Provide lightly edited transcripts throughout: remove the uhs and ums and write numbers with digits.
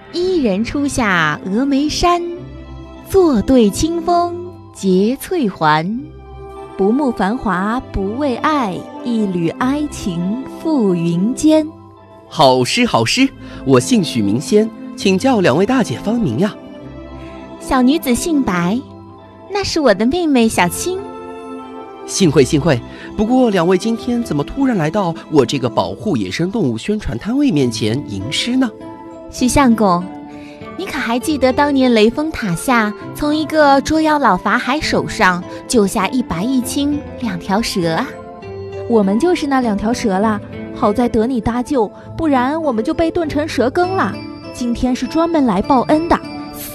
伊人初下峨眉山，坐对清风结翠环。不慕繁华不为爱，一缕哀情付云间。 好诗好诗，我姓许名仙，请教两位大姐芳名呀？ 小女子姓白，那是我的妹妹小青。 幸会幸会，不过两位今天怎么突然来到我这个保护野生动物宣传摊位面前吟诗呢？ 许相公，你可还记得当年雷峰塔下从一个捉妖老法海手上救下一白一青2条蛇啊？ 我们就是那2条蛇啦，好在得你搭救，不然我们就被炖成蛇羹了。今天是专门来报恩的。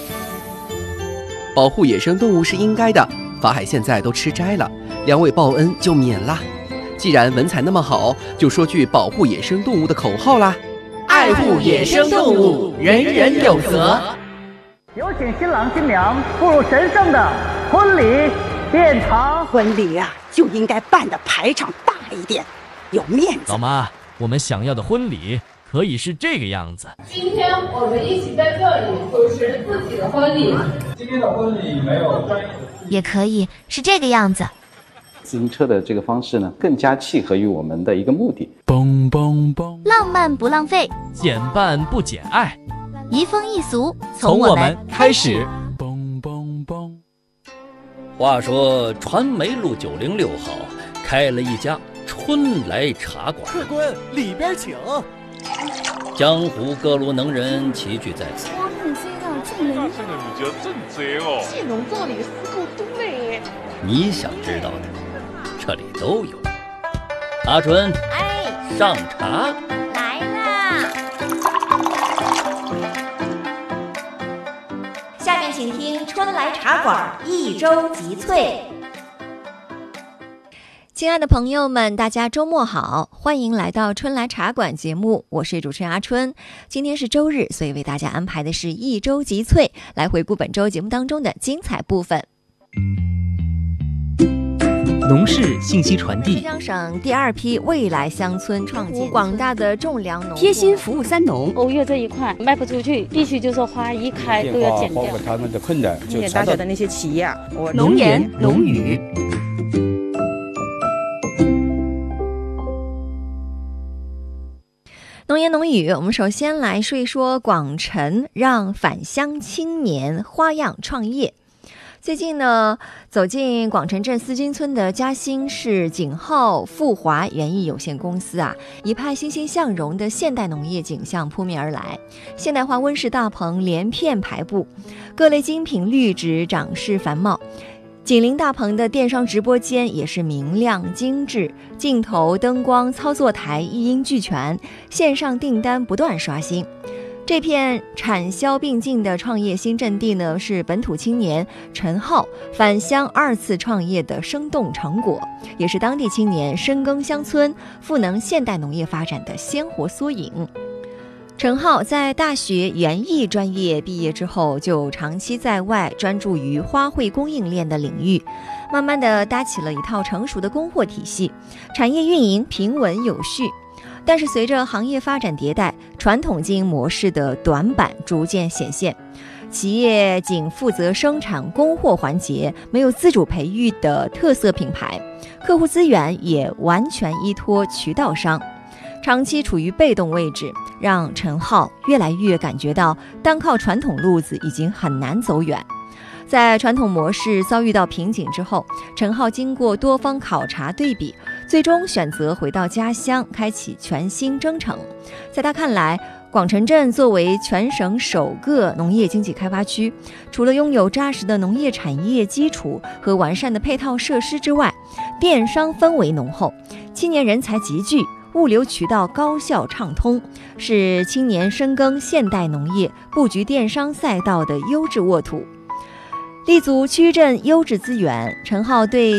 保护野生动物是应该的，法海现在都吃斋了，两位报恩就免啦。既然文采那么好，就说句保护野生动物的口号啦。 爱护野生动物，人人有责。 有请新郎新娘步入神圣的婚礼殿堂。 婚礼啊，就应该办的排场大一点，有面子。 老妈，我们想要的婚礼可以是这个样子。 今天我们一起在这里主持自己的婚礼。 今天的婚礼没有专业的， 也可以是这个样子。 自行车的这个方式呢，更加契合于我们的一个目的。 嘣嘣嘣， 浪漫不浪费， 减半不减爱， 移风易俗， 从我们开始。 嘣嘣嘣。 话说传媒路906号开了一家春来茶馆， 客官里边请。 江湖各路能人齐聚在此。 哇，你这个这人， 现在你觉得真贼哦， 这农造里是够多嘞。 你想知道的，这里都有。阿春，上茶来啦！下面请听春来茶馆一周集萃。亲爱的朋友们，大家周末好，欢迎来到春来茶馆节目，我是主持人阿春。今天是周日，所以为大家安排的是一周集萃，来回顾本周节目当中的精彩部分。 农事信息传递。 浙江省第2批未来乡村创建，广大的种粮农贴心服务3农。 欧月这一块卖不出去，必须就是花一开都要减掉。 包括他们的困难， 就大小的那些企业， 农言农语。 农言农语，我们首先来说一说广城让返乡青年花样创业。最近呢，走进广城镇思金村的嘉兴市景浩富华园艺有限公司啊，一派欣欣向荣的现代农业景象扑面而来。现代化温室大棚连片排布，各类精品绿植长势繁茂。紧邻大棚的电商直播间也是明亮精致，镜头、灯光、操作台一应俱全，线上订单不断刷新。这片产销并进的创业新阵地呢，是本土青年陈浩返乡2次创业的生动成果，也是当地青年深耕乡村、赋能现代农业发展的鲜活缩影。陈浩在大学园艺专业毕业之后，就长期在外专注于花卉供应链的领域，慢慢的搭起了一套成熟的供货体系，产业运营平稳有序。但是随着行业发展迭代，传统经营模式的短板逐渐显现，企业仅负责生产供货环节，没有自主培育的特色品牌，客户资源也完全依托渠道商，长期处于被动位置，让陈浩越来越感觉到单靠传统路子已经很难走远。在传统模式遭遇到瓶颈之后，陈浩经过多方考察对比，最终选择回到家乡，开启全新征程。在他看来，广城镇作为全省首个农业经济开发区，除了拥有扎实的农业产业基础和完善的配套设施之外，电商氛围浓厚，青年人才集聚，物流渠道高效畅通，是青年深耕现代农业、布局电商赛道的优质沃土。立足区镇优质资源，陈浩对